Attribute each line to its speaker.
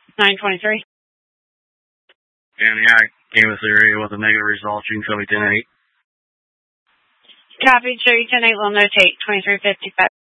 Speaker 1: 923.
Speaker 2: And yeah, I came with the area with a negative result. You can show me 10-8.
Speaker 1: Copy, show you 10-8, will notate 2355.